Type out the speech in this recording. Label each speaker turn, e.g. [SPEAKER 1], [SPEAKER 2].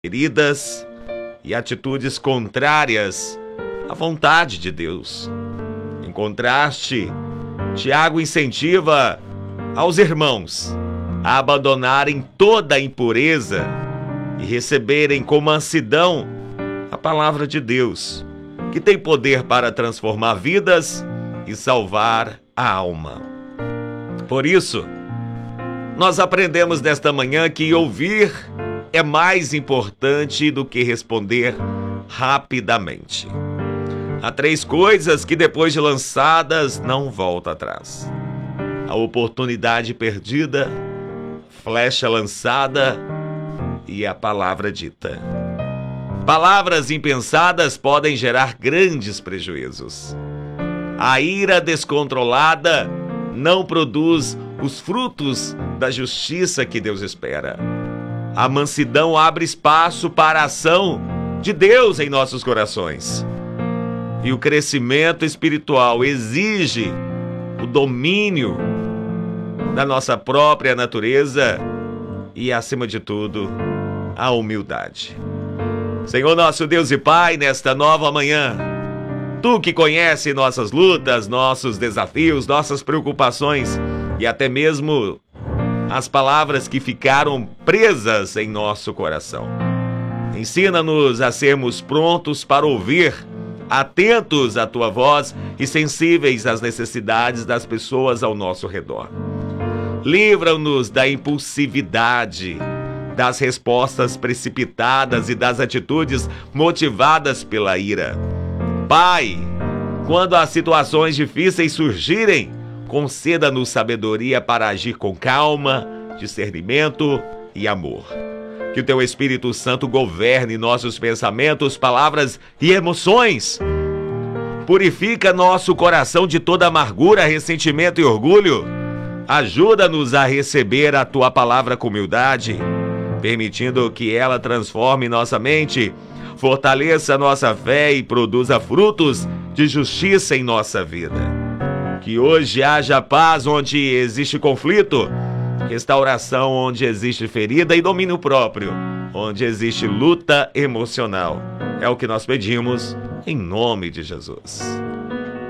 [SPEAKER 1] feridas e atitudes contrárias à vontade de Deus. Em contraste, Tiago incentiva aos irmãos a abandonarem toda a impureza e receberem com mansidão a palavra de Deus, que tem poder para transformar vidas e salvar a alma. Por isso, nós aprendemos nesta manhã que ouvir é mais importante do que responder rapidamente. Há 3 coisas que depois de lançadas não voltam atrás: a oportunidade perdida, flecha lançada e a palavra dita. Palavras impensadas podem gerar grandes prejuízos. A ira descontrolada não produz os frutos da justiça que Deus espera. A mansidão abre espaço para a ação de Deus em nossos corações. E o crescimento espiritual exige o domínio da nossa própria natureza e, acima de tudo, a humildade. Senhor nosso Deus e Pai, nesta nova manhã, Tu que conhece nossas lutas, nossos desafios, nossas preocupações e até mesmo as palavras que ficaram presas em nosso coração. Ensina-nos a sermos prontos para ouvir, atentos à Tua voz e sensíveis às necessidades das pessoas ao nosso redor. Livra-nos da impulsividade, das respostas precipitadas e das atitudes motivadas pela ira. Pai, quando as situações difíceis surgirem, conceda-nos sabedoria para agir com calma, discernimento e amor. Que o Teu Espírito Santo governe nossos pensamentos, palavras e emoções. Purifica nosso coração de toda amargura, ressentimento e orgulho. Ajuda-nos a receber a Tua palavra com humildade, permitindo que ela transforme nossa mente, fortaleça nossa fé e produza frutos de justiça em nossa vida. Que hoje haja paz onde existe conflito, restauração onde existe ferida e domínio próprio, onde existe luta emocional. É o que nós pedimos em nome de Jesus.